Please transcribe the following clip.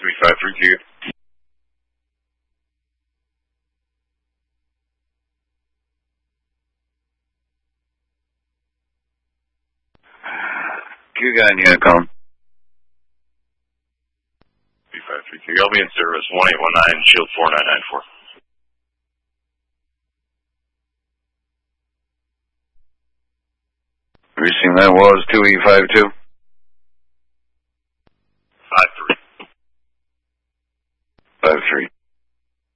3532. Q-Gun unit calling. 3532. I'll be in service 1819, shield 4994. Reaching that was 2E52.